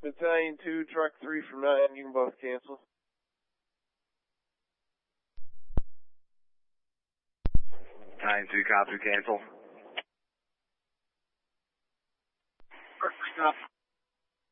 Battalion 2, Truck 3 from 9, you can both cancel. Battalion 2, copy, cancel. Stop.